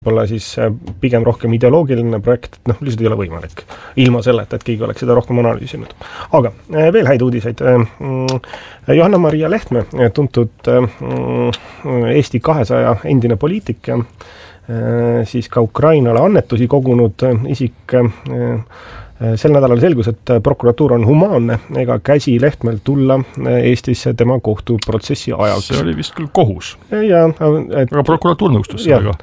olla siis pigem rohkem ideoloogiline projekt, et lihtsalt ei ole võimalik ilma selleta, et keegi oleks seda rohkem analüüsinud. Aga veel häid uudiseid. Johanna-Maria Lehtme, tuntud Eesti 200 endine poliitik, siis ka Ukrainale annetusi kogunud isik, sel nädalal selgus, et prokuratuur on humaanne ega käsi Lehtmel tulla Eestisse tema kohtuprotsessi ajaks. See oli vist küll kohus. Aga prokuratuur nõustus sellega.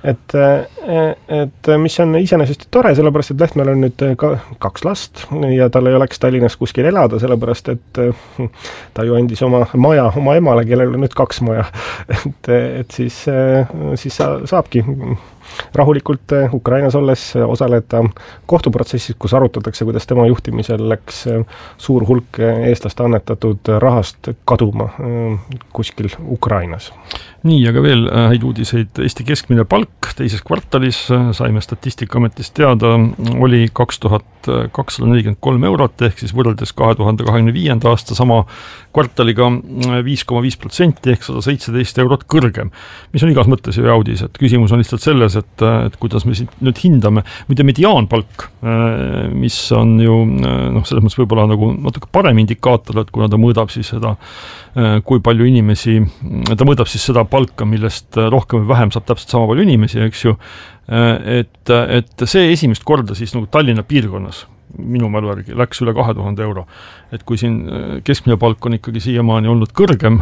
Et mis on iseenesest tore, sellepärast, et Lehtmel on nüüd 2 last ja tal ei oleks Tallinnas kuskil elada, sellepärast, et ta ju andis oma maja oma emale, kellel on nüüd 2 maja. Et siis saabki rahulikult Ukrainas olles osaleda kohtuprotsessis, kus arutatakse, kuidas tema juhtimisel läks suur hulk eestlaste annetatud rahast kaduma kuskil Ukrainas. Nii, aga veel häid uudiseid. Eesti keskmine palk teises kvartalis, saime Statistikaametist teada, oli 2243 eurot, ehk siis võrreldes 2025. aasta sama kvartaliga 5,5% ehk 117 eurot kõrgem, mis on igas mõttes ju uudis, et küsimus on lihtsalt selles, et kuidas me nüüd hindame, mida mediaanpalk, mis on ju selles mõttes võib-olla nagu natuke parem indikaator, et kuna ta mõõdab siis seda, kui palju inimesi, ta mõõdab siis seda palka, millest rohkem või vähem saab täpselt sama palju inimesi, eks ju, et see esimest korda siis nagu Tallinna piirkonnas, minu mälu järgi, läks üle 2000 euro. Et kui siin keskmine palk on ikkagi siiamaani olnud kõrgem,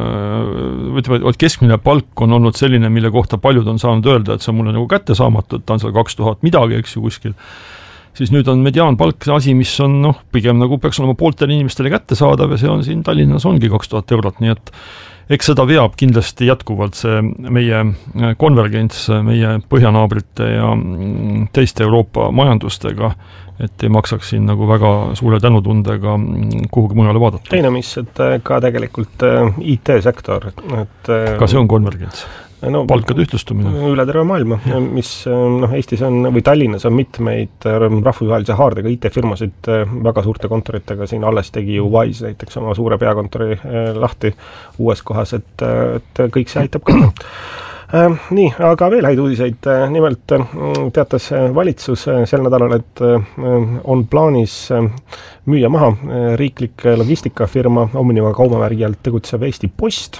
et keskmine palk on olnud selline, mille kohta paljud on saanud öelda, et see on mulle nagu kättesaamatu, et ta on seal 2000 midagi, eks ju, kuskil, siis nüüd on mediaanpalk see asi, mis on pigem nagu peaks olema pooltele inimestele kättesaadav ja see on siin Tallinnas ongi 2000 eurot, nii et eks seda veab kindlasti jätkuvalt see meie konvergents meie põhjanaabrite ja teiste Euroopa majandustega, et ei maksaks siin nagu väga suure tänutundega kuhugi mujale vaadata. Teine mis, et ka tegelikult IT-sektor. Ka see on konvergents. Palkade ühtlustumine. Üle terve maailma, mis Eestis on, või Tallinnas on mitmeid rahvusvahelise haardega IT-firmasid väga suurte kontoritega, siin alles tegi ju Wise näiteks oma suure peakontori lahti uues kohas, et kõik see aitab ka. Nii, aga veel häid uudiseid. Nimelt teatas valitsus sel nädalal, et on plaanis müüa maha riiklik logistikafirma Omniva kaubamärgi alt tegutsev Eesti Post.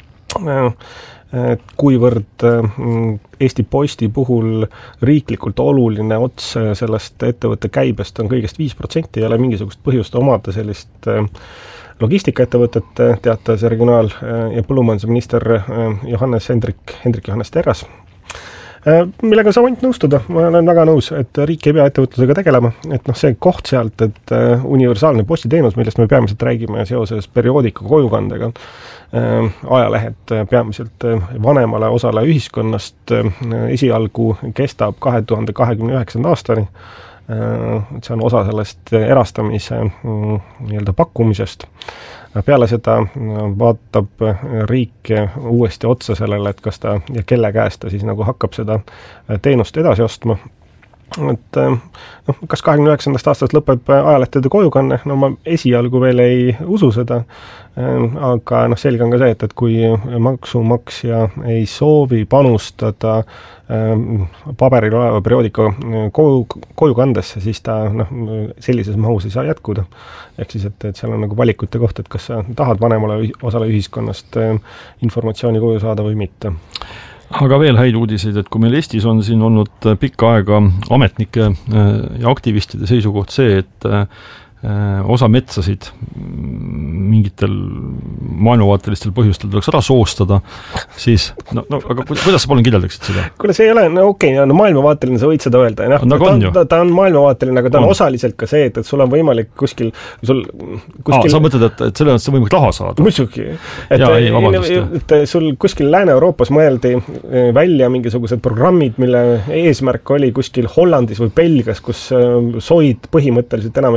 Kuivõrd Eesti Posti puhul riiklikult oluline ots sellest ettevõtte käibest on kõigest 5%, ei ole mingisugust põhjust omada sellist logistikaettevõtet, teatas regionaal- ja põllumajandusminister Hendrik Johannes Terras, millega saab ainult nõustuda. Ma olen väga nõus, et riik ei pea ettevõtlusega tegelema, et see koht sealt, et universaalne postiteenus, millest me peamiselt räägime seoses perioodika kojukandega, ajalehed peamiselt vanemale osale ühiskonnast esialgu kestab 2029. aastani. See on osa sellest erastamise nii-öelda pakkumisest. Peale seda vaatab riik uuesti otsa sellele, et kas ta ja kelle käest ta siis nagu hakkab seda teenust edasi ostma. Et kas 29. aastast lõpeb ajalehtede kojukanne, ma esialgu veel ei usu seda, aga selge on ka see, et kui maksumaksja ei soovi panustada paberil oleva perioodika kojukandesse, siis ta sellises mahus ei saa jätkuda. Ehk siis, et seal on nagu valikute koht, et kas sa tahad vanemale osale ühiskonnast informatsiooni koju saada või mitte. Aga veel häid uudiseid, et kui meil Eestis on siin olnud pikka aega ametnike ja aktivistide seisukoht see, et osa metsasid mingitel maailmavaatelistel põhjustel tuleks ära soostada, siis aga kuidas sa palun kirjeldaksid seda? Kuule, see ei ole, maailmavaateline, sa võid seda öelda. Ta on maailmavaateline, aga ta on osaliselt ka see, et sul on võimalik kuskil sa mõtled, et selle on see võimalik raha saada? Muidugi. Et sul kuskil Lääne-Euroopas mõeldi välja mingisugused programmid, mille eesmärk oli kuskil Hollandis või Belgias, kus soid põhimõtteliselt enam ei ole alles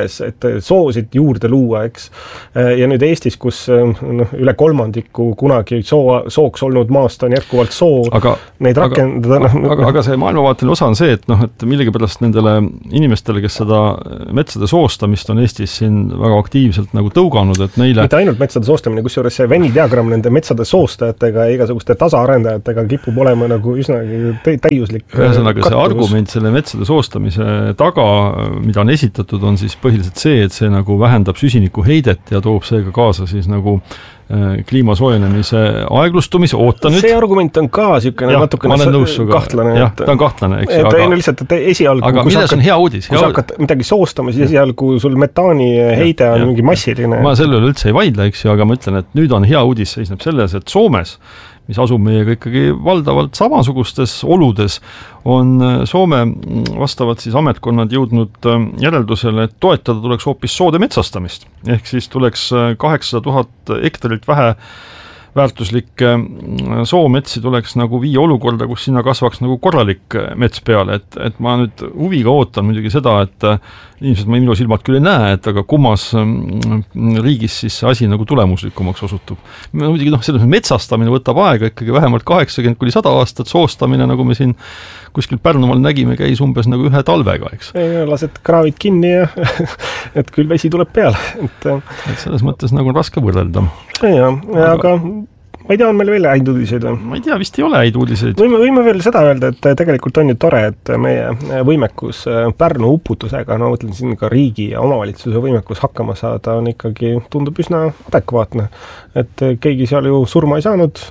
selles, et soosid juurde luua, eks. Ja nüüd Eestis, kus üle kolmandiku kunagi sooks olnud maast on jätkuvalt soo, neid rakendada. Aga see maailmavaateline osa on see, et millegipärast nendele inimestele, kes seda metsade soostamist on Eestis siin väga aktiivselt nagu tõuganud, et neile... Mitte ainult metsade soostamine, kusjuures see Venni diagramm nende metsade soostajatega ja igasuguste tasaarendajatega kipub olema nagu üsnagi täiuslik. Ühesõnaga see argument selle metsade soostamise taga, mida on esitatud, on siis põhiliselt see, et see nagu vähendab süsiniku heidet ja toob seega kaasa siis nagu kliima soojenemise aeglustumise, oota nüüd. See argument on ka niisugune natukene kahtlane. Jah, ta on kahtlane, eks. Lihtsalt, et esialgu, aga milles on hea uudis? Kui sa hakkad midagi soostama, siis esialgu sul metaani heide on mingi massiline. Ma selle üle üldse ei vaidle, eks ju, aga ma ütlen, et nüüd on hea uudis seisneb selles, et Soomes, mis asub meiega ikkagi valdavalt samasugustes oludes, on Soome vastavad siis ametkonnad jõudnud järeldusele, et toetada tuleks hoopis soode metsastamist. Ehk siis tuleks 800 000 hektarit väärtuslikke soometsi tuleks nagu viia olukorda, kus sinna kasvaks nagu korralik mets peale, et ma nüüd huviga ootan muidugi seda, et inimesed ma minu silmad küll ei näe, et aga kummas riigis siis see asi nagu tulemuslikumaks osutub. Muidugi selles metsastamine võtab aega ikkagi vähemalt 80–100 aastat, soostamine, nagu me siin kuskil Pärnumaal nägime, käis umbes nagu ühe talvega, eks. Lased kraavid kinni ja et küll vesi tuleb peale. Et selles mõttes nagu on raske võrrelda. Aga ma ei tea, on meil veel häid uudiseid? Ma ei tea, vist ei ole häid uudiseid. Võime veel seda öelda, et tegelikult on ju tore, et meie võimekus Pärnu uputusega, mõtlen siin ka riigi ja omavalitsuse võimekus hakkama saada, on ikkagi, tundub üsna adekvaatne. Et keegi seal ju surma ei saanud,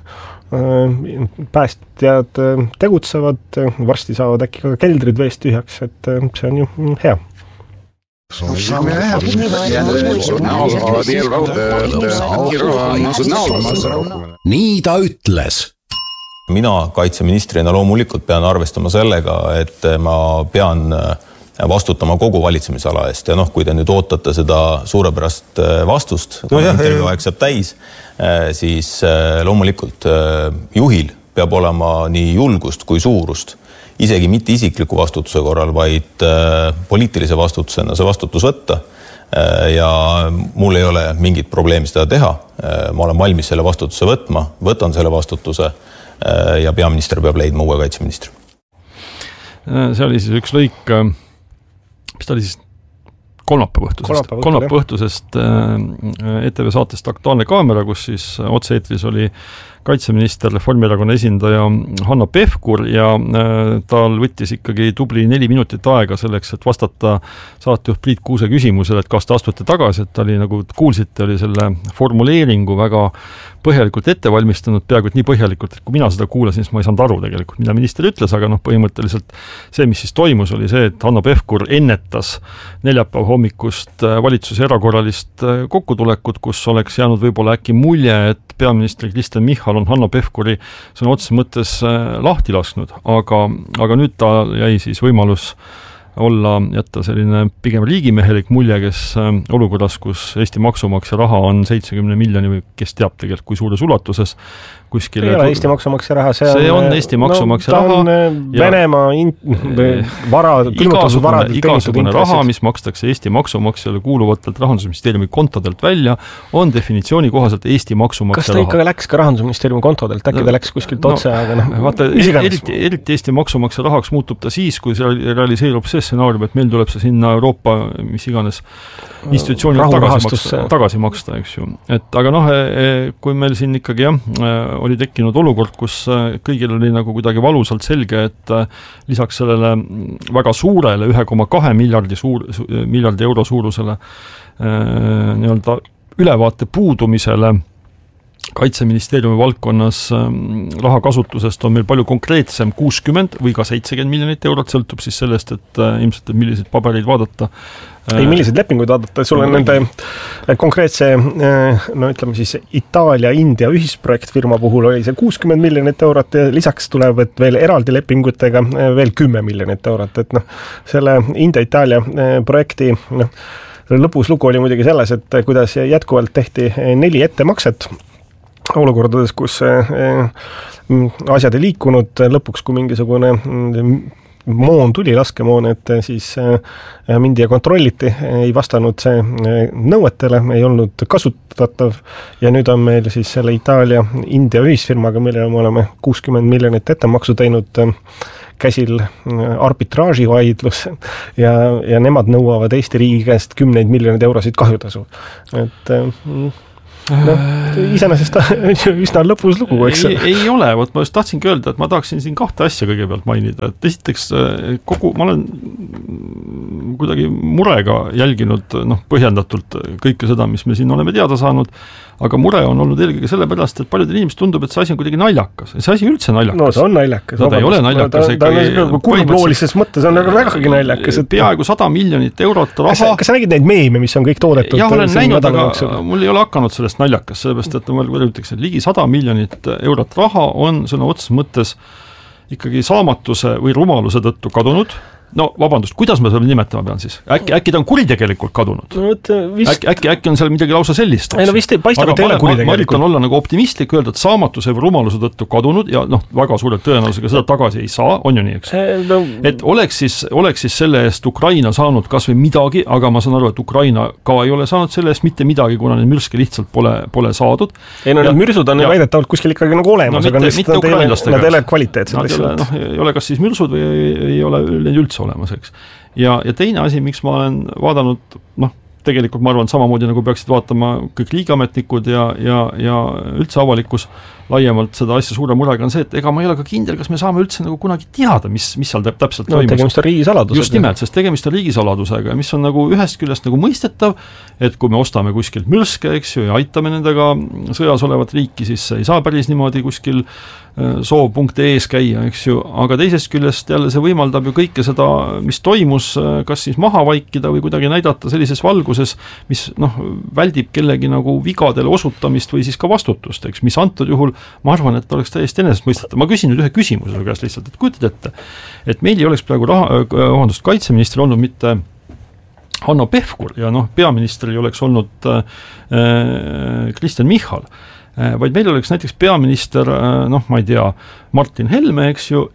päästjad tegutsevad, varsti saavad äkki ka keldrid veest tühjaks, et see on ju hea. Nii ta ütles. Mina kaitseministrina loomulikult pean arvestama sellega, et ma pean vastutama kogu valitsemisala eest ja kui te nüüd ootate seda suurepärast vastust, kui intervjuu aeg saab täis, siis loomulikult juhil peab olema nii julgust kui suurust, isegi mitte isikliku vastutuse korral, vaid poliitilise vastutusena see vastutus võtta ja mul ei ole mingit probleemi seda teha. Ma olen valmis selle vastutuse võtan selle vastutuse ja peaminister peab leidma uue kaitseministri. See oli siis üks lõik, mis ta oli siis kolmapäeva õhtusest ETV saatest Aktuaalne kaamera, kus siis otse-eetris oli kaitseminister, Reformierakonna esindaja Hanno Pevkur ja tal võttis ikkagi tubli 4 minutit aega selleks, et vastata saatejuht Priit Kuuse küsimusele, et kas te astute tagasi, et ta oli, nagu kuulsite, oli selle formuleeringu väga põhjalikult ette valmistanud, peaaegu et nii põhjalikult, et kui mina seda kuulasin, siis ma ei saanud aru tegelikult, mida minister ütles, aga põhimõtteliselt see, mis siis toimus, oli see, et Hanno Pevkur ennetas neljapäeva hommikust valitsuse erakorralist kokkutulekut, kus oleks jäänud võib-olla äkki mulje, et peaminister Kristen Michal on Hanno Pevkuri sõna otseses mõttes lahti lasknud, aga nüüd ta jäi siis võimalus jätta selline pigem riigimehelik mulje, kes olukorras, kus Eesti maksumaksja raha on 70 miljoni või kes teab tegelikult, kui suures ulatuses kuskil... Ei ole Eesti maksumaksja raha, see on Eesti maksumaksja raha. Ta on Venemaa igasugune raha, mis makstakse Eesti maksumaksjale kuuluvatelt Rahandusministeeriumi kontodelt välja, on definitsiooni kohaselt Eesti maksumaksja raha. Kas ta ikkagi läks ka Rahandusministeeriumi kontodelt? Äkki ta läks kuskilt otse, aga vaata, eriti Eesti maksumaksja rahaks muutub ta siis, kui see realiseerub see stsenaarium, et meil tuleb see sinna Euroopa, mis iganes institutsioonil tagasi maksta, eks ju. Aga kui meil siin ikkagi oli tekkinud olukord, kus kõigil oli nagu kuidagi valusalt selge, et lisaks sellele väga suurele 1,2 miljardi euro suurusele nii-öelda ülevaate puudumisele Kaitseministeeriumi valdkonnas raha kasutusest on meil palju konkreetsem 60 või ka 70 miljonit eurot, sõltub siis sellest, et ilmselt milliseid pabereid vaadata. Ei, milliseid lepinguid vaadata, sul on nende konkreetse, ütleme siis Itaalia-India ühisprojektfirma puhul oli see 60 miljonit eurot ja lisaks tuleb, et veel eraldi lepingutega veel 10 miljonit eurot, et selle India-Itaalia projekti lõpus lugu oli muidugi selles, et kuidas jätkuvalt tehti 4 ettemakset olukordades, kus asjad ei liikunud lõpuks, kui mingisugune moon tuli, laskemoon, et siis mindi ja kontrolliti, ei vastanud see nõuetele, ei olnud kasutatav ja nüüd on meil siis selle Itaalia-India ühisfirmaga, millele me oleme 60 miljonit ettemaksu teinud, käsil arbitraaživaidlus ja nemad nõuavad Eesti riigi käest 10 miljoneid eurosid kahjutasu. Et iseenesest üsna lõpus lugu, eks? Ei ole, vot ma just tahtsingi öelda, et ma tahaksin siin kahte asja kõigepealt mainida, et esiteks ma olen kuidagi murega jälginud põhjendatult kõike seda, mis me siin oleme teada saanud, aga mure on olnud eelkõige sellepärast, et paljudel inimesed tundub, et see asi on kuidagi naljakas. See asi üldse naljakas. No see on naljakas. Ta ei ole naljakas. Ta on kurbloolises mõttes, on vägagi naljakas. Peaaegu 100 miljonit eurot raha. Kas sa nägid neid meeme, mis on kõik toodetud? Jah, olen näinud, aga mul ei ole hakanud sellest naljakas, sellepärast, et ma ütleks, et ligi 100 miljonit eurot raha on sõna otseses mõttes ikkagi saamatuse või rumaluse tõttu kadunud. No vabandust, kuidas ma seda nimetama pean siis? Äkki ta on kuritegelikult kadunud? No, äkki on seal midagi lausa sellist. Ei, no vist ei paistab, et ei ole kuritegelikult. Ma üritan olla nagu optimistlik, öelda, et saamatuse või rumaluse tõttu kadunud ja väga suure tõenäosusega seda tagasi ei saa, on ju nii, eks? Et oleks siis selle eest Ukraina saanud kas või midagi, aga ma saan aru, et Ukraina ka ei ole saanud selle eest mitte midagi, kuna need mürske lihtsalt pole saadud. Ei, no need mürsud on väidetavalt kuskil ikkagi nagu olemas, aga nad ei ole kvaliteetsed. Ei ole kas siis mürsud või ei ole neid üldse olemas, eks. Ja teine asi, miks ma olen vaadanud, tegelikult ma arvan, samamoodi nagu peaksid vaatama kõik liigametnikud ja üldse avalikkus laiemalt seda asja suure murega on see, et ega ma ei ole ka kindel, kas me saame üldse nagu kunagi teada, mis seal täpselt toimus. Tegemist on riigisaladusega. Just nimelt, sest tegemist on riigisaladusega, mis on nagu ühest küljest nagu mõistetav, et kui me ostame kuskilt mürske, eks ju, ja aitame nendega sõjas olevat riiki, siis ei saa päris niimoodi kuskil soov.ees käia, eks ju, aga teisest küljest jälle see võimaldab ju kõike seda, mis toimus, kas siis maha vaikida või kuidagi näidata sellises valguses, mis väldib kellegi nagu vigadele osutamist või siis ka vastutust, eks, mis antud juhul ma arvan, et oleks täiesti enesestmõistetav. Ma küsin nüüd ühe küsimuse su käest lihtsalt, et kujutad ette, et meil ei oleks praegu kaitseministril olnud mitte Hanno Pevkur ja peaministril ei oleks olnud Kristen Michal, vaid meil oleks näiteks peaminister, ma ei tea, Martin Helme, eks ju,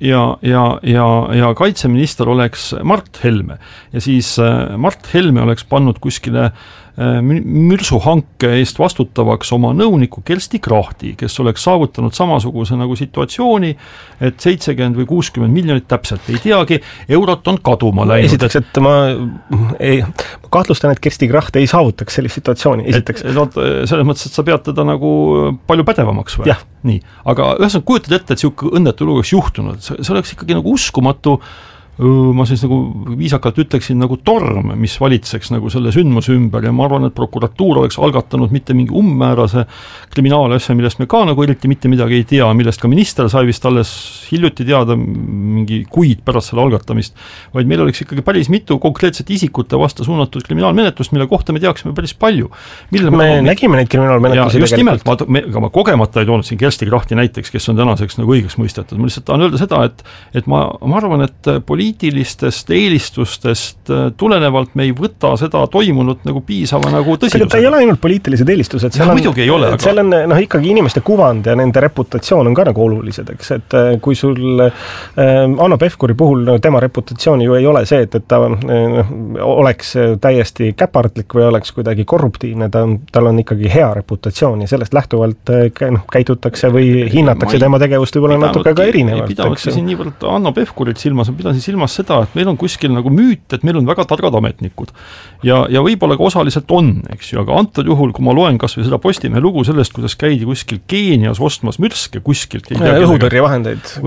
ja kaitseminister oleks Mart Helme. Ja siis Mart Helme oleks pannud kuskile mürsuhanke eest vastutavaks oma nõuniku Kersti Krahti, kes oleks saavutanud samasuguse nagu situatsiooni, et 70 või 60 miljonit täpselt ei teagi, eurot on kaduma läinud. Esiteks, et ma kahtlustan, et Kersti Kraht ei saavutaks sellist situatsiooni, esiteks. Selles mõttes, et sa pead teda nagu palju pädevamaks või? Jah. Nii, aga ühesõnaga kujutad ette, et siuke õnnetu lugu oleks juhtunud, see oleks ikkagi nagu uskumatu, ma siis nagu viisakalt ütleksin nagu torm, mis valitseks nagu selle sündmuse ümber ja ma arvan, et prokuratuur oleks algatanud mitte mingi ummäärase kriminaalasja, millest me ka nagu eriti mitte midagi ei tea, millest ka minister sai vist alles hiljuti teada mingi kuid pärast selle algatamist, vaid meil oleks ikkagi päris mitu konkreetset isikute vastu suunatud kriminaalmenetlust, mille kohta me teaksime päris palju. Me nägime neid kriminaalmenetlusi just nimelt, ma kogemata ei toonud siin Kersti Krahti näiteks, kes on tänaseks nagu õigeks mõistetud. Ma lihtsalt tahan öelda seda, et ma arvan, et poliitilistest eelistustest tulenevalt me ei võta seda toimunut nagu piisava nagu tõsidusega. Ta ei ole ainult poliitilised eelistused, muidugi ei ole, seal on ikkagi inimeste kuvand ja nende reputatsioon on ka nagu olulised, eks, et kui sul Hanno Pevkuri puhul tema reputatsiooni ju ei ole see, et ta oleks täiesti käpardlik või oleks kuidagi korruptiivne, tal on ikkagi hea reputatsioon ja sellest lähtuvalt käitutakse või hinnatakse tema tegevust võib-olla natuke ka erinevalt. Ei pidavadki siin niivõrd Hanno Pevkurit silmas, ma pidasin silmas seda, et meil on kuskil nagu müüt, et meil on väga targad ametnikud ja võib-olla ka osaliselt on, eks ju, aga antud juhul, kui ma loen kas või seda Postimehe lugu sellest, kuidas käidi kuskil Keenias ostmas mürske kuskilt. Õhutõrjevahendeid.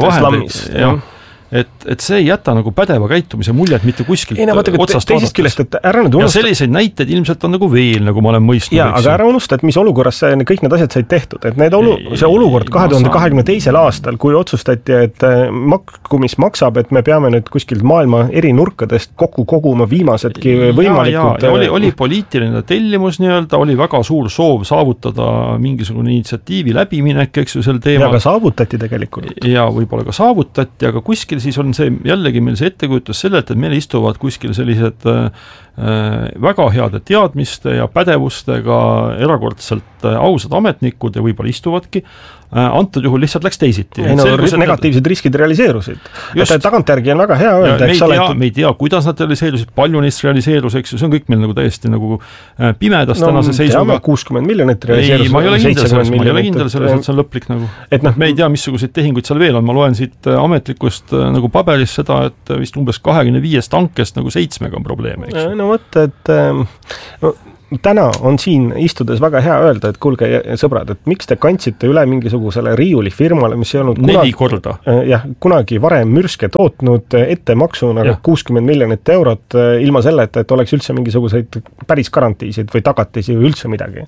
Et see ei jäta nagu pädeva käitumise muljet mitte kuskilt otsast vaadates. Ja selliseid näiteid ilmselt on nagu veel, nagu ma olen mõistnud. Jaa, aga ära unusta, et mis olukorras kõik need asjad said tehtud. Et see olukord 2022. aastal, kui otsustati, et mis maksab, et me peame nüüd kuskilt maailma eri nurkadest kokku koguma viimasedki võimalikud. Ja oli poliitiline tellimus nii-öelda, oli väga suur soov saavutada mingisugune initsiatiivi läbiminek, eks ju, sel teemal. Ja ka saavutati tegelikult. Ja võib-olla ka saavutati, aga kuskil siis on see jällegi meil see ettekujutus sellelt, et meil istuvad kuskil sellised väga heade teadmiste ja pädevustega erakordselt ausad ametnikud ja võib-olla istuvadki, antud juhul lihtsalt läks teisiti. Negatiivsed riskid realiseerusid. Tagantjärgi on väga hea öelda, me ei tea, kuidas nad realiseerusid, palju neist realiseerus, eks ju, see on kõik meil nagu täiesti nagu pimedas tänase seisuga. 60 miljonit realiseerus. Ei, ma ei ole kindel selles, et see on lõplik nagu. Me ei tea, missuguseid tehinguid seal veel on, ma loen siit ametlikust nagu paberist seda, et vist umbes 25 tankest nagu 7 on probleeme, eks ju. No võtta, et täna on siin istudes väga hea öelda, et kuulge sõbrad, et miks te kandsite üle mingisugusele riiulifirmale, mis ei olnud 4 korda. Kunagi varem mürske tootnud ettemaksuna 60 miljonit eurot ilma selleta, et oleks üldse mingisuguseid päris garantiisid või tagatisi või üldse midagi.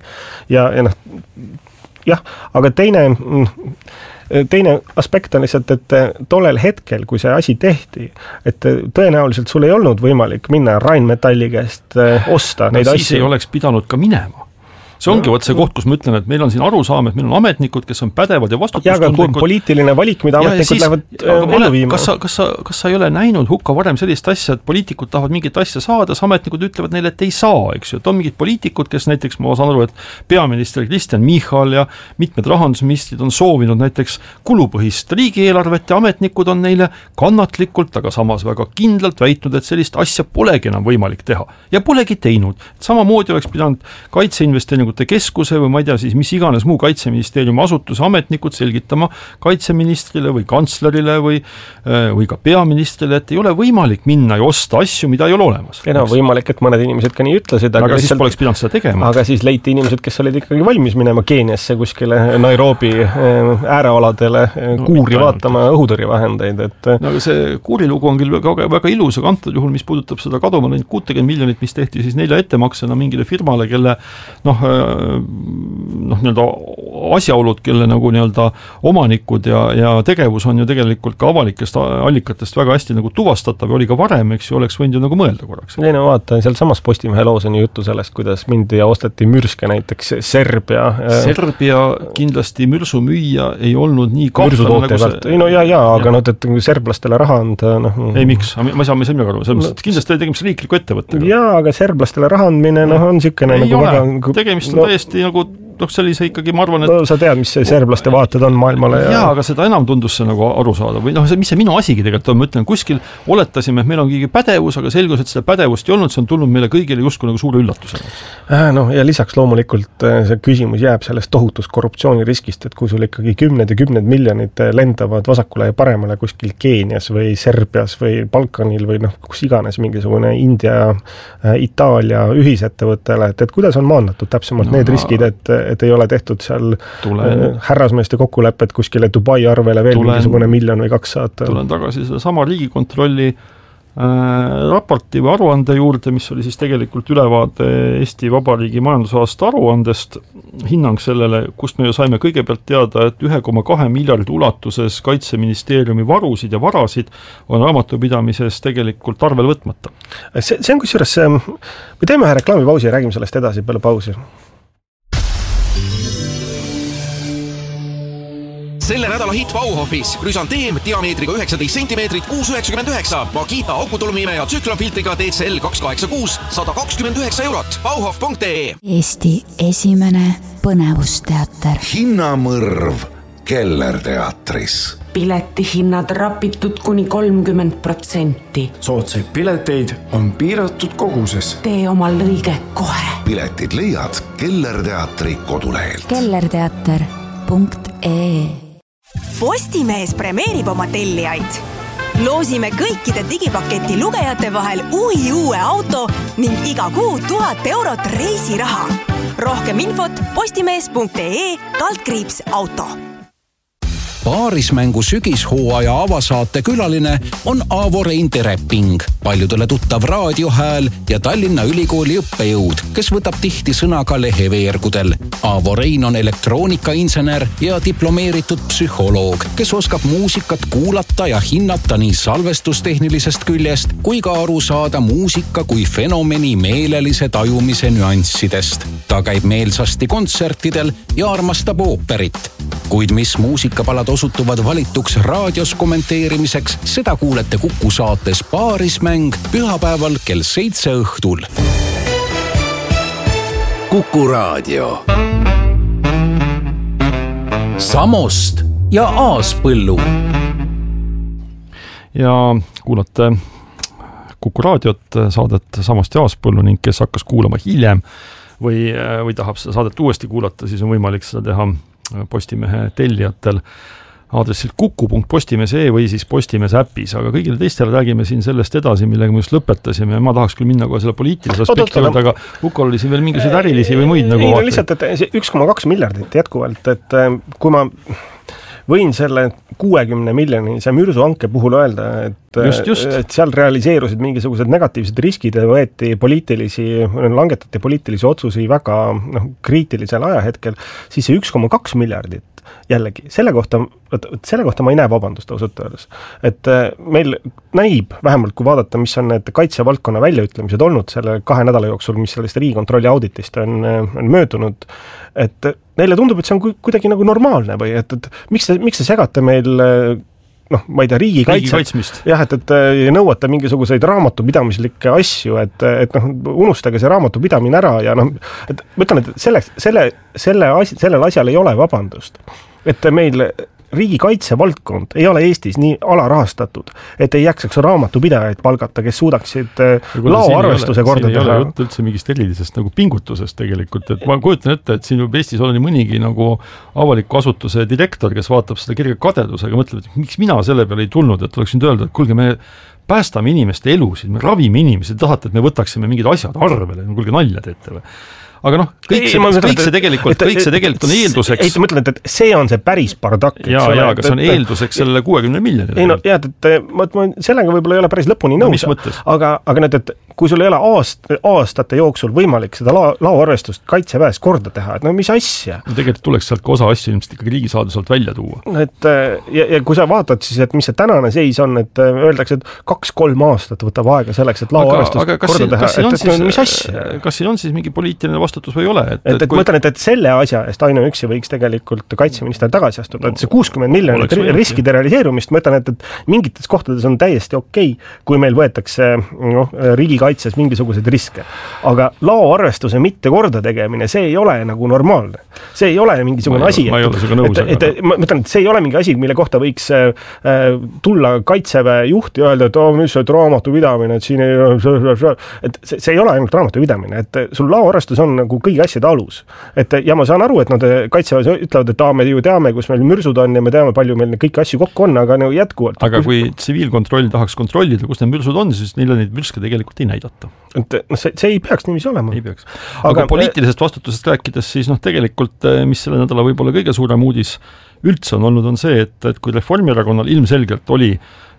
Aga teine aspekt on lihtsalt, et tollel hetkel, kui see asi tehti, et tõenäoliselt sul ei olnud võimalik minna Rheinmetalli käest osta neid asju. Siis ei oleks pidanud ka minema. See ongi see koht, kus ma ütlen, et meil on siin arusaam, et meil on ametnikud, kes on pädevad ja vastutustundlikud. Ja, aga poliitiline valik, mida ametnikud lähevad ellu viima. Kas sa ei ole näinud hukka varem sellist asja, et poliitikud tahavad mingit asja saada, ametnikud ütlevad neile, et ei saa, eks ju. Et on mingid poliitikud, kes näiteks, ma saan aru, et peaminister Kristen Michal ja mitmed rahandusministrid on soovinud näiteks kulupõhist riigieelarvet ja ametnikud on neile kannatlikult, aga samas väga kindlalt väitnud, et sellist asja polegi enam võimalik teha. Ja polegi teinud. Samamoodi oleks pidanud kaitseinvesteeringud keskuse või ma ei tea siis mis iganes muu kaitseministeeriumi asutuse ametnikud selgitama kaitseministrile või kantslerile või ka peaministrile, et ei ole võimalik minna ja osta asju, mida ei ole olemas. Võimalik, et mõned inimesed ka nii ütlesid. Aga siis poleks pidanud seda tegema. Aga siis leiti inimesed, kes olid ikkagi valmis minema Keeniasse kuskile Nairobi äärealadele kuuri vaatama õhutõrjevahendeid. Aga see kuurilugu on küll väga ilus, aga antud juhul, mis puudutab seda kaduma 60 miljonit, mis tehti siis 4 ettemaksena mingile firmale, kelle nii-öelda asjaolud, kelle nagu nii-öelda omanikud ja tegevus on ju tegelikult ka avalikest allikatest väga hästi nagu tuvastatav ja oli ka varem, eks ju, oleks võinud ju nagu mõelda korraks. Ei no vaata, seal samas Postimehe loos on juttu sellest, kuidas mindi ja osteti mürske näiteks Serbia kindlasti mürsu müüa ei olnud nii kahtlane nagu see. No aga et serblastele raha anda Ei, miks? Ma ei saa midagi aru. Kindlasti oli tegemist riikliku ettevõttega. Jaa, aga serblastele raha andmine on sükene nagu väga tegemist on täiesti nagu sellise ikkagi, ma arvan, et sa tead, mis see serblaste vaated on maailmale. Jaa, aga seda enam tundus see nagu aru saada. Või mis see minu asigi tegelikult on, ma ütlen, kuskil oletasime, et meil on keegi pädevus, aga selgus, et seda pädevust ei olnud, see on tulnud meile kõigile justkui nagu suure üllatusena. Ja lisaks loomulikult see küsimus jääb sellest tohutust korruptsiooniriskist, et kui sul ikkagi 10 miljonid lendavad vasakule ja paremale kuskil Keenias või Serbias või Balkanil või kus iganes mingisugune India, Itaalia ühisettevõttele, et kuidas on maandatud täpsemalt need riskid, et ei ole tehtud seal härrasmeeste kokkulepped kuskile Dubai arvele veel mingisugune 1 miljon või 2 saata. Tulen tagasi selle sama Riigikontrolli raporti või aruande juurde, mis oli siis tegelikult ülevaade Eesti Vabariigi majandusaasta aruandest, hinnang sellele, kust me ju saime kõigepealt teada, et 1,2 miljardi ulatuses Kaitseministeeriumi varusid ja varasid on raamatupidamises tegelikult arvel võtmata. See on kusjuures, me teeme ühe reklaamipausi ja räägime sellest edasi peale pausi. Selle nädala hitt Bauhofis. Rüsanteem diameetriga 19 cm, 6,99. Makita akutolmime ja tsüklonfiltriga DCL 286, 129 €. Bauhof.ee. Eesti esimene põnevusteater. Hinnamõrv Kellerteatris. Piletihinnad rapitud kuni 30%. Soodsaid pileteid on piiratud koguses. Tee omal lõige kohe. Piletid leiad Kellerteatri kodulehelt. Kellerteater.ee. Postimees premeerib oma tellijaid. Loosime kõikide digipaketi lugejate vahel uue auto ning iga kuu 1000 € reisiraha. Rohkem infot postimees.ee/auto. Paarismängu sügishooaja avasaate külaline on Aavo Rein Tereping, paljudele tuttav raadiohääl ja Tallinna Ülikooli õppejõud, kes võtab tihti sõna ka leheveergudel. Aavo Rein on elektroonikainsener ja diplomeeritud psühholoog, kes oskab muusikat kuulata ja hinnata nii salvestustehnilisest küljest kui ka aru saada muusika kui fenomeni meelelise tajumise nüanssidest. Ta käib meelsasti kontsertidel ja armastab ooperit. Kuid mis muusikapalad osutuvad valituks raadios kommenteerimiseks, seda kuulete Kuku saates Paarismäng pühapäeval kell 7 õhtul. Kuku raadio. Samost ja Aaspõllu. Ja kuulate Kuku raadiot, saadet Samost ja Aaspõllu ning kes hakkas kuulama hiljem või tahab seda saadet uuesti kuulata, siis on võimalik seda teha Postimehe tellijatel aadressil kuku.postimees.ee või siis Postimees äpis, aga kõigile teistele räägime siin sellest edasi, millega me just lõpetasime ja ma tahaks küll minna kohe selle poliitilise aspekti juurde, aga Kukol oli siin veel mingisuguseid ärilisi või muid nagu vaatad? Lihtsalt, et see 1,2 miljardit jätkuvalt, et kui ma võin selle 60 miljonise mürsuanke puhul öelda, et seal realiseerusid mingisugused negatiivsed riskid ja langetati poliitilisi otsuseid väga kriitilisel ajahetkel, siis see 1,2 miljardit jällegi, selle kohta ma ei näe vabandust ausalt öeldes. Et meil näib, vähemalt kui vaadata, mis on need kaitsevaldkonna väljaütlemised olnud selle 2 nädala jooksul, mis sellest Riigikontrolli auditist on möödunud, et neile tundub, et see on kuidagi nagu normaalne või et miks te segate meil ma ei tea, riigikaitsemist. Jah, et nõuate mingisuguseid raamatupidamislikke asju, et unustage see raamatupidamine ära ja et ma ütlen, et sellel asjal ei ole vabandust. Et meil riigikaitsevaldkond ei ole Eestis nii alarahastatud, et ei jaksaks raamatupidajaid palgata, kes suudaksid laoarvestuse korda teha. Siin ei ole jutt üldse mingist erilisest nagu pingutusest tegelikult, et ma kujutan ette, et siin võib Eestis olla nii mõnigi nagu avaliku asutuse direktor, kes vaatab seda kirja kadedusega, mõtleb, et miks mina selle peale ei tulnud, et oleks nüüd öelda, et kuulge, me päästame inimeste elusid, me ravime inimesi, tahate, et me võtaksime mingid asjad arvele, kuulge nalja teete või. Aga kõik see tegelikult on eelduseks. Ei, ma mõtlen, et see on see päris bardak. Aga see on eelduseks sellele 60 miljonile. Ei ma sellega võib-olla ei ole päris lõpuni nõus. Aga et kui sul ei ole aastate jooksul võimalik seda laoarvestust kaitseväes korda teha, et mis asja? Tegelikult tuleks sealt ka osa asju ilmselt ikkagi riigisaadusalt välja tuua. Ja kui sa vaatad siis, et mis see tänane seis on, et öeldakse, et 2-3 aastat võtab aega selleks, et laoarvestust korda teha. Mis asja? Kas siin on siis mingi poliitiline vastutus või ei ole? Et mõtlen, et selle asja eest ainuüksi võiks tegelikult kaitseminister tagasi astuda, et see 60 miljonit riskide realiseerumist, ma ütlen, et mingites kohtades on täiesti okei, kui meil võetakse riigikaitses mingisuguseid riske. Aga laoarvestuse mitte korda tegemine, see ei ole nagu normaalne. See ei ole mingisugune asi. Ma ei ole sinuga nõus. Ma ütlen, et see ei ole mingi asi, mille kohta võiks tulla kaitseväe juht ja öelda, et mis see raamatupidamine, et siin see ei ole ainult raamatupidamine, et sul laoarvestus on nagu kõigi asjade alus. Ja ma saan aru, et nad kaitseväes ütlevad, et me ju teame, kus meil mürsud on ja me teame, palju meil kõiki asju kokku on, aga jätkuvalt. Aga kui tsiviilkontroll tahaks kontrollida, kus need mürsud on, siis neile neid mürske tegelikult ei näidata. See ei peaks niiviisi olema. Ei peaks. Aga poliitilisest vastutusest rääkides, siis tegelikult, mis selle nädala võib-olla kõige suurem uudis üldse on olnud, on see, et kui Reformierakonnal ilmselgelt oli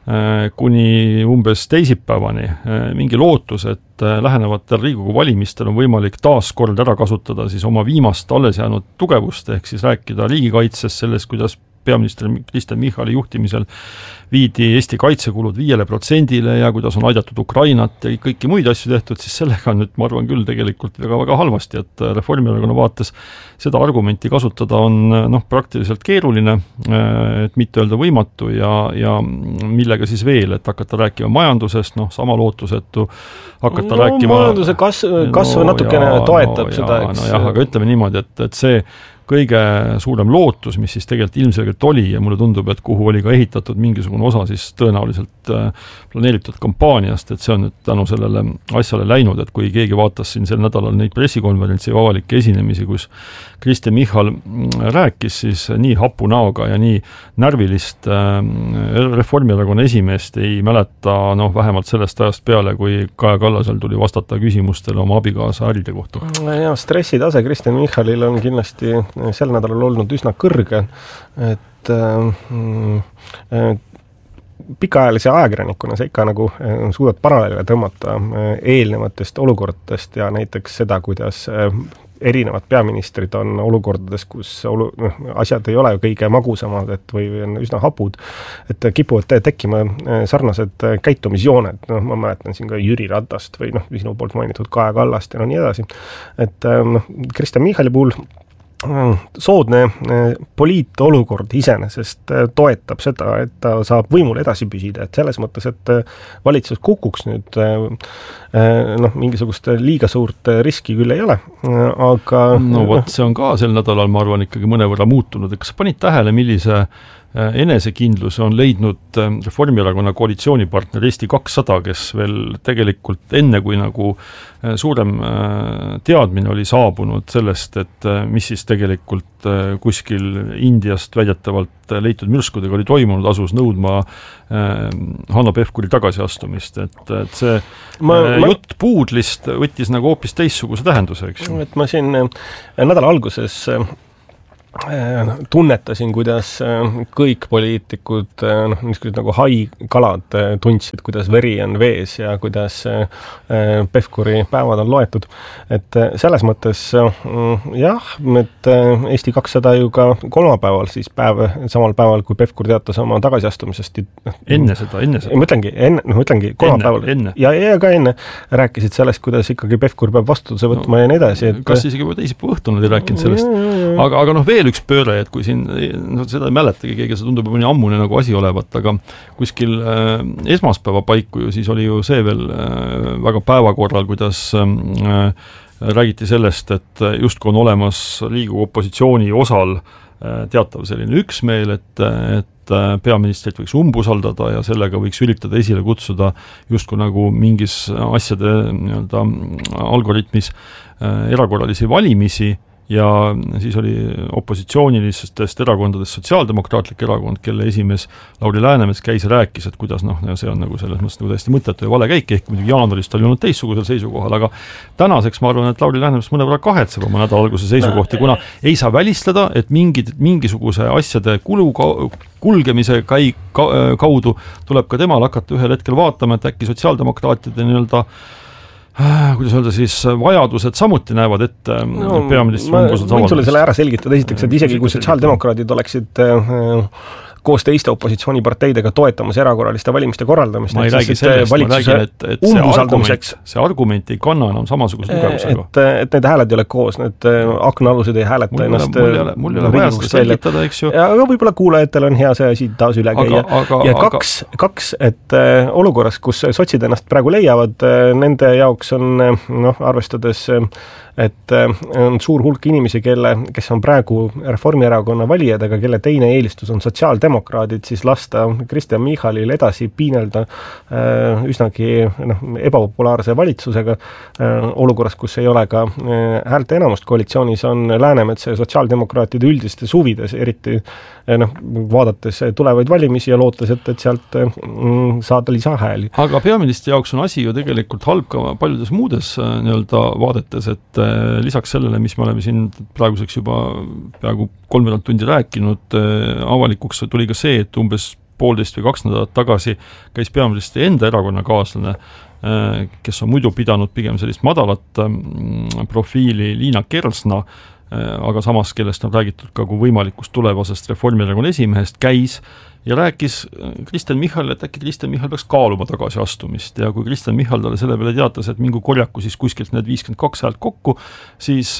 kuni umbes teisipäevani mingi lootus, et lähenevatel Riigikogu valimistel on võimalik taas kord ära kasutada siis oma viimast alles jäänud tugevust, ehk siis rääkida riigikaitsest sellest, kuidas peaminister Kristen Michali juhtimisel viidi Eesti kaitsekulud 5%-le ja kuidas on aidatud Ukrainat ja kõiki muid asju tehtud, siis sellega on nüüd, ma arvan küll tegelikult väga halvasti, et Reformierakonna vaates seda argumenti kasutada on praktiliselt keeruline, et mitte öelda võimatu ja millega siis veel, et hakata rääkima majandusest, sama lootusetu hakata rääkima majanduse kasv natukene toetab seda, eks. Aga ütleme niimoodi, et see kõige suurem lootus, mis siis tegelikult ilmselgelt oli ja mulle tundub, et kuhu oli ka ehitatud mingisugune osa siis tõenäoliselt planeeritud kampaaniast, et see on nüüd tänu sellele asjale läinud, et kui keegi vaatas siin sel nädalal neid pressikonverentsi ja avalikke esinemisi, kus Kristen Michal rääkis, siis nii hapu näoga ja nii närvilist Reformierakonna esimeest ei mäleta vähemalt sellest ajast peale, kui Kaja Kallasel tuli vastata küsimustele oma abikaasa äride kohta. Ja stressitase Kristen Michalil on kindlasti sel nädalal olnud üsna kõrge, et pikaajalise ajakirjanikuna sa ikka nagu suudad paralleele tõmmata eelnevatest olukordadest ja näiteks seda, kuidas erinevad peaministrid on olukordades, kus asjad ei ole kõige magusamad, või on üsna hapud, et kipuvad tekkima sarnased käitumisjooned. Ma mäletan siin ka Jüri Ratast või sinu poolt mainitud Kaja Kallast ja nii edasi. Et Kristen Michali puhul soodne poliitolukord iseenesest toetab seda, et ta saab võimul edasi püsida, et selles mõttes, et valitsus kukuks nüüd mingisugust liiga suurt riski küll ei ole, aga no vot, see on ka sel nädalal, ma arvan, ikkagi mõnevõrra muutunud, et kas panid tähele, millise enesekindluse on leidnud Reformierakonna koalitsioonipartner Eesti 200, kes veel tegelikult enne, kui nagu suurem teadmine oli saabunud sellest, et mis siis tegelikult kuskil Indiast väidetavalt leitud mürskudega oli toimunud, asus nõudma Hanno Pevkuri tagasiastumist, et see jutt puudlist võttis nagu hoopis teistsuguse tähenduse, eks? Et ma siin nädala alguses tunnetasin, kuidas kõik poliitikud niisugused nagu haikalad tundsid, kuidas veri on vees ja kuidas Pevkuri päevad on loetud. Et selles mõttes jah, et Eesti 200 ju ka kolmapäeval siis samal päeval, kui Pevkur teatas oma tagasiastumisest. Enne seda. Ma ütlengi kolmapäeval. Ja ka enne rääkisid sellest, kuidas ikkagi Pevkur peab vastutuse võtma ja nii edasi. Kas isegi teisipäeva õhtul nad ei rääkinud sellest? Aga veel üks pööre, et kui siin, seda ei mäletagi keegi, see tundub mõni ammune nagu asi olevat, aga kuskil esmaspäeva paiku siis oli ju see veel väga päevakorral, kuidas räägiti sellest, et justkui on olemas Riigikogu opositsiooni osal teatav selline üksmeel, et peaministrit võiks umbusaldada ja sellega võiks üritada esile kutsuda justkui nagu mingis asjade algoritmis erakorralisi valimisi, ja siis oli opositsioonilistest erakondadest Sotsiaaldemokraatlik erakond, kelle esimees Lauri Läänemets käis ja rääkis, et kuidas see on nagu selles mõttes nagu täiesti mõttetu ja vale käik, ehk muidugi jaanuarist oli olnud teistsugusel seisukohal, aga tänaseks ma arvan, et Lauri Läänemets mõnevõrra kahetseb oma nädala alguse seisukohti, kuna ei saa välistada, et mingisuguse asjade kulgemise kaudu tuleb ka temal hakata ühel hetkel vaatama, et äkki sotsiaaldemokraatide kuidas öelda siis, vajadused samuti näevad ette peaministri umbusalduse avaldamist. Võin sulle selle ära selgitada esiteks, et isegi kui sotsiaaldemokraadid oleksid koos teiste opositsiooniparteidega toetamas erakorraliste valimiste korraldamist. Ma ei räägi sellest, ma räägin, et see argument ei kanna enam samasuguse tugevusega. Et need hääled ei ole koos, need aknaalused ei hääleta ennast. Mul ei ole vaja seda selgitada, eks ju. Aga võib-olla kuulajatel on hea see asi taas üle käia. Ja kaks, et olukorras, kus sotsid ennast praegu leiavad, nende jaoks on arvestades et on suur hulk inimesi, kes on praegu Reformierakonna valijad, aga kelle teine eelistus on sotsiaaldemokraadid, siis lasta Kristen Michalil edasi piinelda üsnagi ebapopulaarse valitsusega olukorras, kus ei ole ka häälte enamust koalitsioonis, on Läänemets ja sotsiaaldemokraatide üldistes huvides, eriti vaadates tulevaid valimisi ja lootes, et sealt saada lisahääli. Aga peaministri jaoks on asi ju tegelikult halb ka paljudes muudes vaadetes, et lisaks sellele, mis me oleme siin praeguseks juba peaaegu 3 tundi rääkinud, avalikuks tuli ka see, et umbes 1,5 või 2 nädalat tagasi käis peaministri enda erakonnakaaslane, kes on muidu pidanud pigem sellist madalat profiili Liina Kersna, aga samas, kellest on räägitud ka kui võimalikust tulevasest Reformierakonna esimehest, käis ja rääkis Kristen Michalile, et äkki Kristen Michal peaks kaaluma tagasiastumist ja kui Kristen Michal talle selle peale teatas, et mingu korjaku siis kuskilt need 52 häält kokku, siis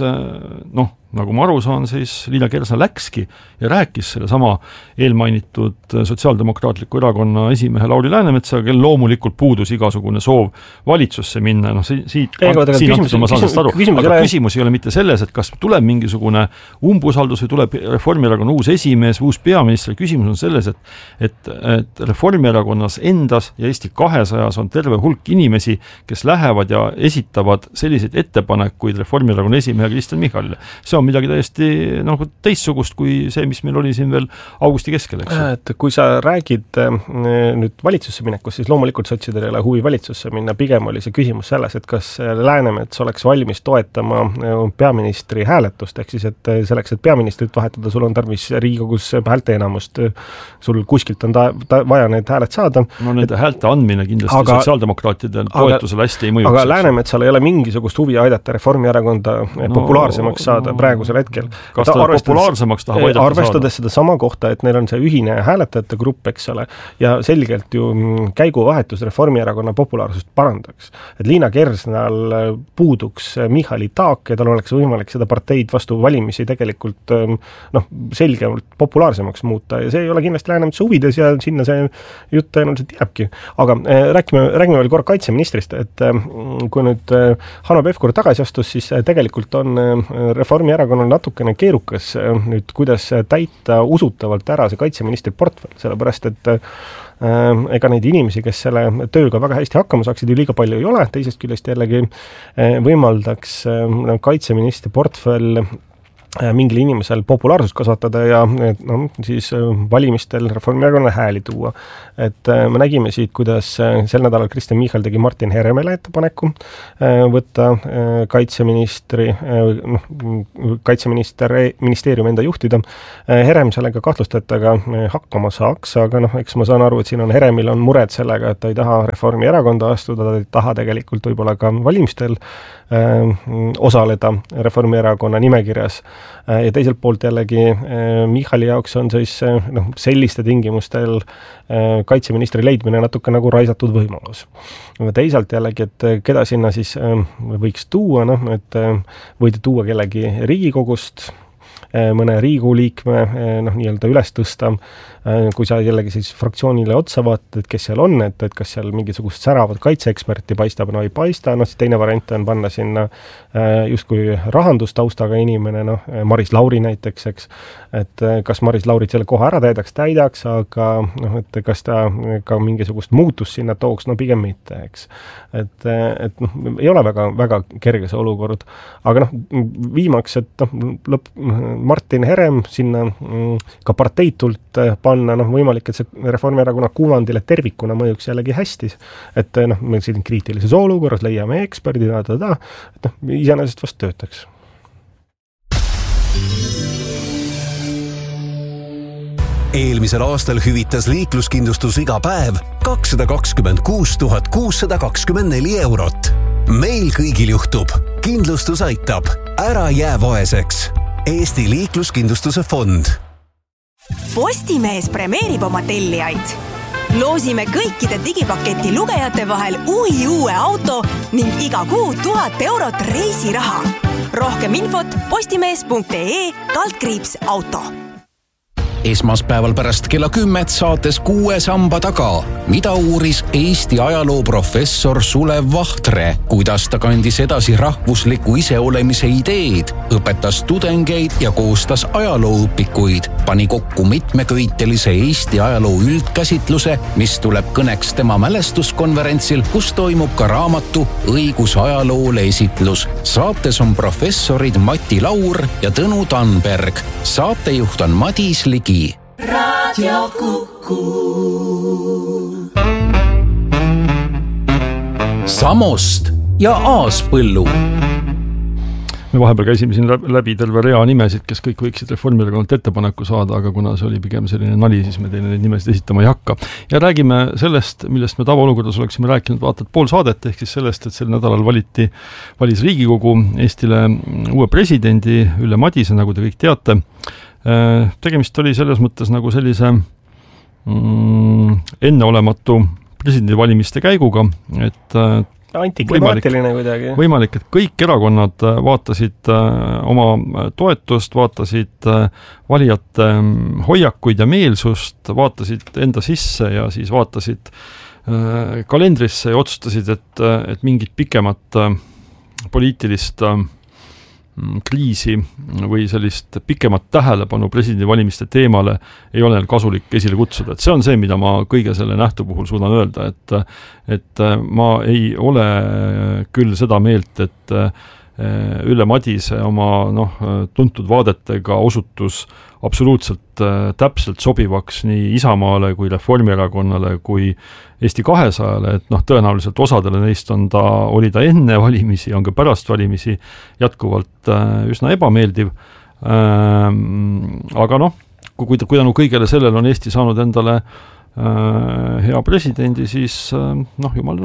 nagu ma aru saan, siis Liina Kersna läkski ja rääkis selle sama eelmainitud Sotsiaaldemokraatliku erakonna esimehe Lauri Läänemetsaga, kel loomulikult puudus igasugune soov valitsusse minna, aga küsimus ei ole mitte selles, et kas tuleb mingisugune umbusaldus või tuleb Reformierakonna uus esimees või uus peaminister, küsimus on selles, et Reformierakonnas endas ja Eesti 200-s on terve hulk inimesi, kes lähevad ja esitavad selliseid ettepanekuid Reformierakonna esimehe Kristen Michalile. See on midagi täiesti teistsugust kui see, mis meil oli siin veel augusti keskel. Et kui sa räägid nüüd valitsusse minekust, siis loomulikult sotsidel ei ole huvi valitsusse minna, pigem oli see küsimus selles, et kas Läänemets oleks valmis toetama peaministri hääletust, ehk siis, et selleks, et peaministrit vahetada, sul on tarvis Riigikogus häälte enamust, sul kuskilt on vaja need hääled saada. No nende häälte andmine kindlasti sotsiaaldemokraatide toetusele hästi ei mõjuks. Aga Läänemetsal ei ole mingisugust huvi aidata Reformierakonda populaarsemaks saada. praegusel hetkel. Kas ta populaarsemaks tahab aidata arvestades seda sama kohta, et neil on see ühine hääletajate grupp, eks ole, ja selgelt ju käiguvahetus Reformierakonna populaarsust parandaks. Et Liina Kersnal puuduks Michali taak ja tal oleks võimalik seda parteid vastu valimisi tegelikult selgemalt populaarsemaks muuta ja see ei ole kindlasti Läänemetsa huvides ja sinna see jutt tõenäoliselt jääbki. Aga räägime veel korra kaitseministrist, et kui nüüd Hanno Pevkur tagasi astus, siis tegelikult on Reformierakonnal natukene keerukas nüüd, kuidas täita usutavalt ära see kaitseministri portfell, sellepärast et ega neid inimesi, kes selle tööga väga hästi hakkama saaksid, ju liiga palju ei ole, teisest küljest jällegi võimaldaks kaitseministri portfell mingil inimesel populaarsust kasvatada ja siis valimistel Reformierakonna hääli tuua. Et me nägime siit, kuidas sel nädalal Kristen Michal tegi Martin Heremele ettepaneku võtta kaitseministeeriumi enda juhtida. Herem sellega kahtlustataga hakkama saaks, aga eks ma saan aru, et siin Heremil on mured sellega, et ta ei taha Reformierakonda astuda, ta ei taha tegelikult võib-olla ka valimistel osaleda Reformierakonna nimekirjas. Ja teiselt poolt jällegi Michali jaoks on siis selliste tingimustel kaitseministri leidmine natuke nagu raisatud võimalus. Teisalt jällegi, et keda sinna siis võiks tuua, et võidi tuua kellegi Riigikogust, mõne Riigikogu liikme nii-öelda üles tõsta, kui sa jällegi siis fraktsioonile otsa vaatad, et kes seal on, et kas seal mingisugust säravat kaitseeksperti paistab, ei paista, siis teine variant on panna sinna justkui rahandustaustaga inimene, Maris Lauri näiteks, eks, et kas Maris Laurit selle koha ära täidaks, aga et kas ta ka mingisugust muutust sinna tooks, pigem mitte, eks. Et ei ole väga, väga kerge see olukord, aga viimaks, et Martin Herem sinna ka parteitult panna, võimalik, et see Reformierakonna kuvandile tervikuna mõjuks jällegi hästi, et me siin kriitilises olukorras leiame eksperdid, et iseenesest vast töötaks. Eelmisel aastal hüvitas liikluskindlustus iga päev 226 624 eurot. Meil kõigil juhtub. Kindlustus aitab. Ära jää vaeseks. Eesti liikluskindlustuse fond. Postimees premeerib oma tellijaid. Loosime kõikide digipaketi lugejate vahel uue auto ning iga kuu 1000 eurot reisiraha. Rohkem infot postimees.ee/auto. Esmaspäeval pärast kella 10 saates 6 samba taga. Mida uuris Eesti ajaloo professor Sulev Vahtre? Kuidas ta kandis edasi rahvusliku iseolemise ideed, õpetas tudengeid ja koostas ajalooõpikuid, pani kokku mitmeköitelise Eesti ajaloo üldkäsitluse, mis tuleb kõneks tema mälestuskonverentsil, kus toimub ka raamatu Õigus ajaloole esitlus. Saates on professorid Mati Laur ja Tõnu Tanberg. Saatejuht on Madis Ligi. Radio Kuku. Samost ja Aaspõllu. Me vahepeal käisime siin läbi terve rea nimesid, kes kõik võiksid Reformierakonnalt ettepaneku saada, aga kuna see oli pigem selline nali, siis me teile neid nimesid esitama ei hakka. Ja räägime sellest, millest me tavaolukorras oleksime rääkinud vaatad pool saadet, ehk siis sellest, et sel nädalal valis Riigikogu Eestile uue presidendi Ülle Madise, nagu te kõik teate. Tegemist oli selles mõttes nagu sellise enneolematu presidendivalimiste käiguga, et antiklimaatiline kuidagi. Võimalik, et kõik erakonnad vaatasid oma toetust, vaatasid valijate hoiakuid ja meelsust, vaatasid enda sisse ja siis vaatasid kalendrisse ja otsustasid, et mingit pikemat poliitilist kriisi või sellist pikemat tähelepanu presidendivalimiste teemale ei ole kasulik esile kutsuda. Et see on see, mida ma kõige selle nähtu puhul suudan öelda, et ma ei ole küll seda meelt, et Ülle Madise oma tuntud vaadetega osutus absoluutselt täpselt sobivaks nii Isamaale kui Reformierakonnale kui Eesti 200-le, et tõenäoliselt osadele neist oli ta enne valimisi, on ka pärast valimisi jätkuvalt üsna ebameeldiv. Aga kui tänu kõigele sellele on Eesti saanud endale hea presidendi, siis jumal tänatud.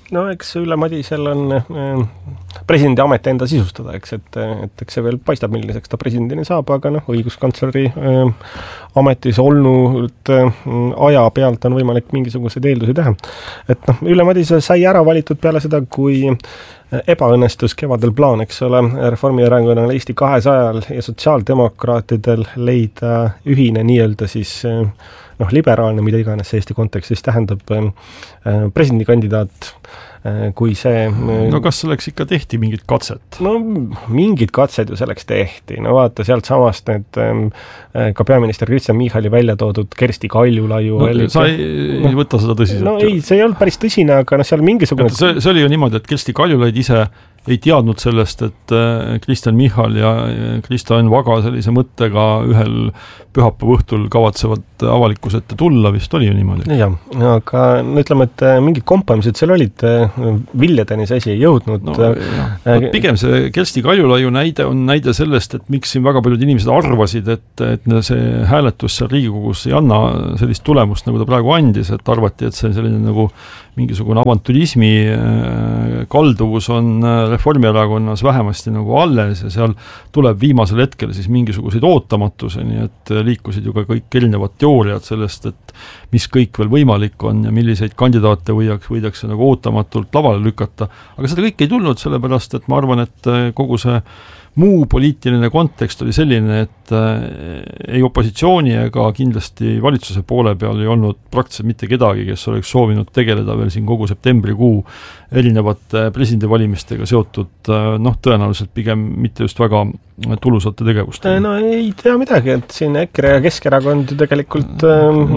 No eks Ülle Madisel on presidendi amet enda sisustada, eks, et eks see veel paistab, milliseks ta presidendini saab, aga õiguskantsleri ametis olnud aja pealt on võimalik mingisuguseid eeldusi teha. Et Ülle Madise sai ära valitud peale seda, kui ebaõnnestus kevadel plaan, eks ole, Reformierakonnal, Eesti 200-l ja sotsiaaldemokraatidel leida ühine nii-öelda siis liberaalne, mida iganes Eesti kontekstis tähendab presidendikandidaat, kui see... No kas selleks ikka tehti mingit katset? No mingid katsed ju selleks tehti. No vaata, sealt samast need ka peaminister Kristen Michali välja toodud Kersti Kaljulaiu... No, sa ei võta seda tõsiselt? No ei, see ei olnud päris tõsine, aga seal mingisugune... See oli ju niimoodi, et Kersti Kaljulaid ise ei teadnud sellest, et Kristen Michal ja Kristo Enn Vaga sellise mõttega ühel pühapäeva õhtul kavatsevad avalikkuse ette tulla, vist oli ju niimoodi. Jah, aga ütleme, et mingid kompamised seal olid, viljadeni see asi ei jõudnud. Pigem see Kersti Kaljulaiu näide on näide sellest, et miks siin väga paljud inimesed arvasid, et see hääletus seal Riigikogus ei anna sellist tulemust, nagu ta praegu andis, et arvati, et see selline nagu mingisugune avanturismi kalduvus on Reformierakonnas vähemasti nagu alles ja seal tuleb viimasel hetkel siis mingisuguseid ootamatuse, nii et liikusid ju ka kõik erinevad teooriad sellest, et mis kõik veel võimalik on ja milliseid kandidaate võidakse nagu ootamatult lavale lükata. Aga seda kõik ei tulnud, sellepärast et ma arvan, et kogu see muu poliitiline kontekst oli selline, et ei opositsiooni ega kindlasti valitsuse poole peal ei olnud praktiliselt mitte kedagi, kes oleks soovinud tegeleda veel siin kogu septembrikuu erinevate presidendivalimistega seotud, tõenäoliselt pigem mitte just väga tulusate tegevust. No ei tea midagi, et siin EKRE ja Keskerakond ju tegelikult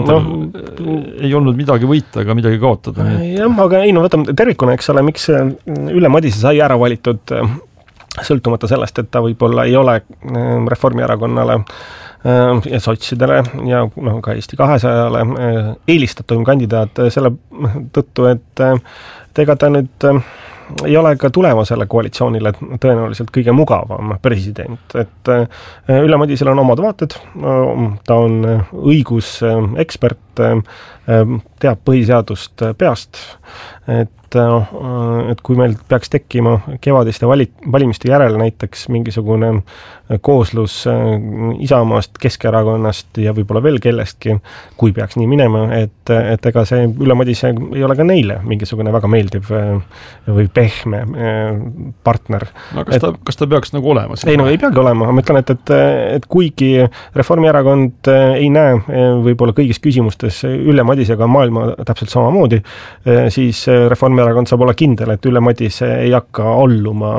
ei olnud midagi võita ega midagi kaotada. Jah, aga ei, võtame tervikuna, eks ole, miks Ülle Madise sai ära valitud sõltumata sellest, et ta võib-olla ei ole Reformierakonnale ja sotsidele ja ka Eesti 200-le eelistatum kandidaat selle tõttu, et ega ta nüüd ei ole ka tulevasele koalitsioonile tõenäoliselt kõige mugavam president, et Ülle Madisel on omad vaated, ta on õigusekspert, teab põhiseadust peast, et kui meil peaks tekkima kevadiste valimiste järel näiteks mingisugune kooslus Isamaast, Keskerakonnast ja võib-olla veel kellestki, kui peaks nii minema, et ega see Ülle Madise ei ole ka neile mingisugune väga meeldiv või pehme partner. No, kas ta peaks nagu olema? Ei, ei peagi olema. Ma ütlen, et kuigi Reformierakond ei näe võib-olla kõigis küsimustes Ülle Madisega maailma täpselt samamoodi, siis Reformierakond saab olla kindel, et Ülle Madise ei hakka alluma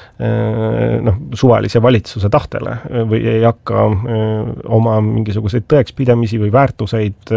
suvalise valitsuse tahtele või ei hakka oma mingisuguseid tõekspidamisi või väärtuseid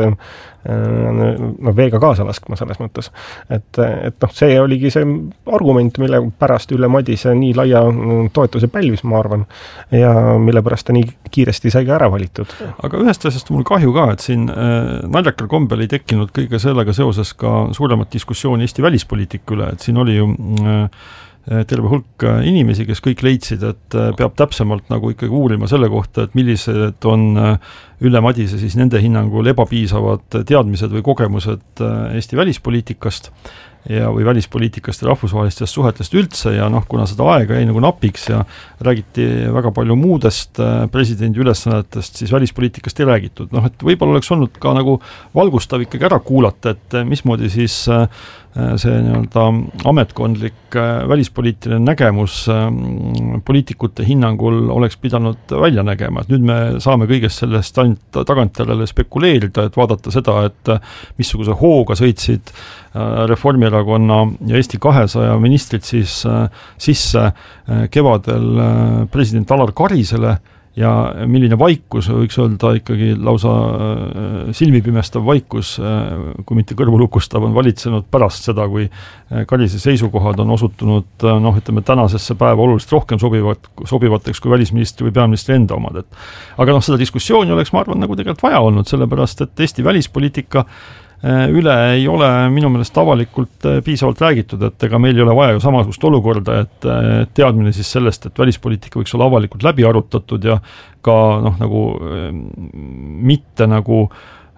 veega kaasa laskma selles mõttes. Et see oligi see argument, mille pärast Ülle Madise nii laia toetuse pälvis, ma arvan, ja mille pärast ta nii kiiresti sai ka ära valitud. Aga ühest asjast mul kahju ka, et siin naljakal kombel ei tekkinud kõige sellega seoses ka suuremat diskussiooni Eesti välispoliitika üle, et siin oli ju terve hulk inimesi, kes kõik leidsid, et peab täpsemalt nagu ikkagi uurima selle kohta, et millised on Ülle Madise siis nende hinnangul ebapiisavad teadmised või kogemused Eesti välispoliitikast või välispoliitikast ja rahvusvahelistest suhetest üldse ja kuna seda aega jäi nagu napiks ja räägiti väga palju muudest presidendi ülesannetest, siis välispoliitikast ei räägitud. Et võib-olla oleks olnud ka nagu valgustav ikkagi ära kuulata, et mismoodi siis see nii-öelda ametkondlik välispoliitiline nägemus poliitikute hinnangul oleks pidanud välja nägema, et nüüd me saame kõigest sellest ainult tagantjärele spekuleerida, et vaadata seda, et missuguse hooga sõitsid Reformierakonna ja Eesti 200 ministrid siis sisse kevadel president Alar Karisele ja milline vaikus, võiks öelda ikkagi lausa silmipimestav vaikus, kui mitte kõrvulukustav, on valitsenud pärast seda, kui Karise seisukohad on osutunud, ütleme, tänasesse päeva oluliselt rohkem sobivateks kui välisministri või peaministri enda omad. Aga seda diskussiooni oleks, ma arvan, nagu tegelikult vaja olnud, sellepärast, et Eesti välispoliitika üle ei ole minu meelest avalikult piisavalt räägitud, et ega meil ei ole vaja ju samasugust olukorda, et teadmine siis sellest, et välispoliitika võiks olla avalikult läbi arutatud ja ka nagu mitte nagu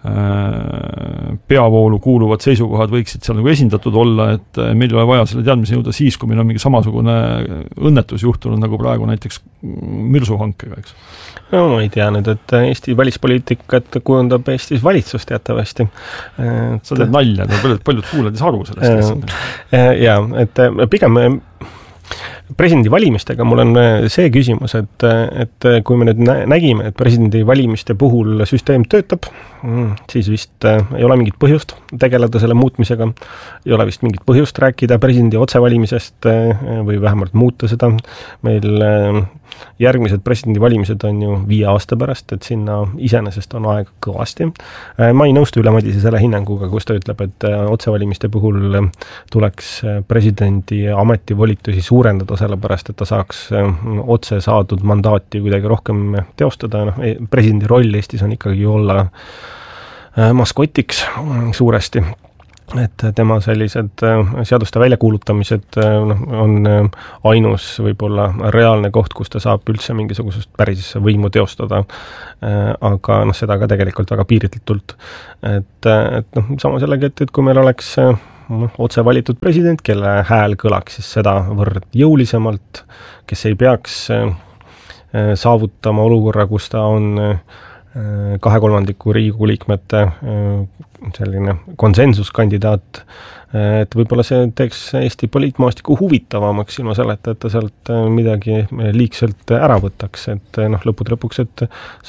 peavoolu kuuluvad seisukohad võiksid seal nagu esindatud olla, et meil ei ole vaja selle teadmise jõuda siis, kui meil on mingi samasugune õnnetus juhtunud nagu praegu näiteks mürsuhankega, eks? No ma ei tea nüüd, et Eesti välispoliitikat kujundab Eestis valitsus teatavasti. Sa teed nalja, paljud kuuled ei saa aru sellest. Jaa, et pigem presidendi valimistega mul on see küsimus, et kui me nüüd nägime, et presidendi valimiste puhul süsteem töötab, siis vist ei ole mingit põhjust tegeleda selle muutmisega, ei ole vist mingit põhjust rääkida presidendi otsevalimisest või vähemalt muuta seda. Meil järgmised presidendi valimised on ju 5 aasta pärast, et sinna iseenesest on aeg kõvasti. Ma ei nõustu Ülle Madise selle hinnanguga, kus ta ütleb, et otsevalimiste puhul tuleks presidendi ametivolitusi suurendada, sellepärast, et ta saaks otse saadud mandaati kuidagi rohkem teostada. Presidendi roll Eestis on ikkagi olla maskotiks suuresti, et tema sellised seaduste väljakuulutamised on ainus võib-olla reaalne koht, kus ta saab üldse mingisugusest päris võimu teostada, aga seda ka tegelikult väga piiritletult. Et samas jällegi, et kui meil oleks otse valitud president, kelle hääl kõlaks siis sedavõrd jõulisemalt, kes ei peaks saavutama olukorra, kus ta on 2/3 Riigikogu liikmete selline konsensuskandidaat, et võib-olla see teeks Eesti poliitmaastiku huvitavamaks ilma selleta, et ta sealt midagi liigselt ära võtaks, et lõpud lõpuks, et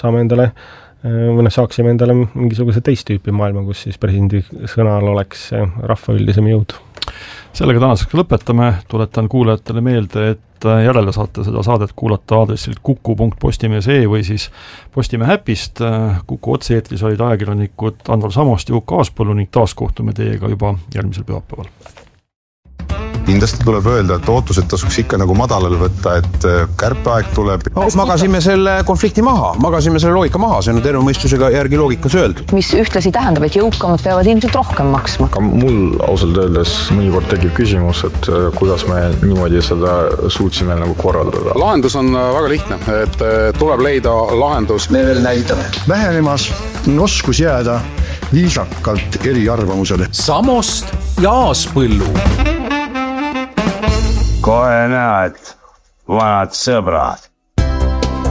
saaksime endale mingisuguse teist tüüpi maailma, kus siis presidendi sõnal oleks rahva üldisem jõud. Sellega tänaseks lõpetame, tuletan kuulajatele meelde, et järele saate seda saadet kuulata aadressilt kuku.postimees.ee või siis Postimehe äpist. Kuku otse-eetris olid ajakirjanikud Andor Samost ja Uku Aaspõllu ning taas kohtume teiega juba järgmisel pühapäeval. Kindlasti tuleb öelda, et ootused tasuks ikka nagu madalal võtta, et kärpeaeg tuleb. Magasime selle konflikti maha, magasime selle loogika maha, see on terve mõistusega järgi loogikas öeldud. Mis ühtlasi tähendab, et jõukamad peavad ilmselt rohkem maksma. Ka mul ausalt öeldes mõnikord tekib küsimus, et kuidas me niimoodi seda suutsime nagu korraldada. Lahendus on väga lihtne, et tuleb leida lahendus. Me veel näitame. Vähenemas oskus jääda viisakalt eri arvamusele. Samost ja Aaspõllu. Kohe näed, vanad sõbrad.